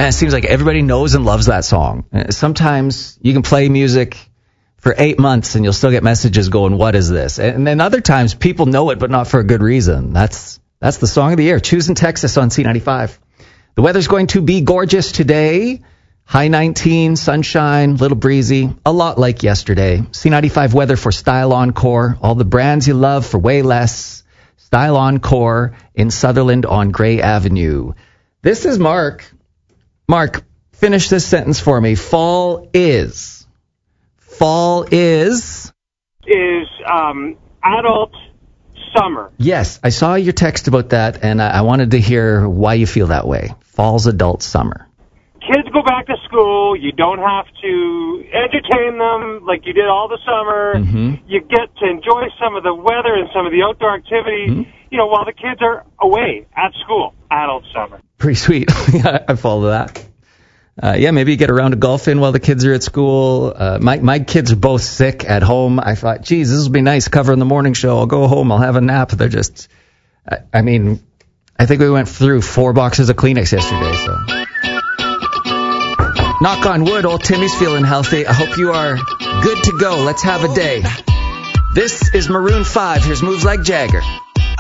And it seems like everybody knows and loves that song. Sometimes you can play music for 8 months and you'll still get messages going, what is this? And then other times people know it, but not for a good reason. That's the song of the year. Choosing Texas on C95. The weather's going to be gorgeous today. High 19, sunshine, little breezy, a lot like yesterday. C95 weather for Style Encore. All the brands you love for way less. Style Encore in Sutherland on Gray Avenue. This is Mark. Mark, finish this sentence for me. Fall is adult summer. Yes, I saw your text about that, and I wanted to hear why you feel that way. Fall's adult summer. Kids go back to school. You don't have to entertain them like you did all the summer. Mm-hmm. You get to enjoy some of the weather and some of the outdoor activities, while the kids are away at school. Adult summer. Pretty sweet. I follow that. Maybe you get around to golfing while the kids are at school. My kids are both sick at home. I thought, geez, this will be nice covering the morning show. I'll go home. I'll have a nap. They're just, I think we went through 4 boxes of Kleenex yesterday, so. Knock on wood, old Timmy's feeling healthy. I hope you are good to go. Let's have a day. This is Maroon 5. Here's Moves Like Jagger.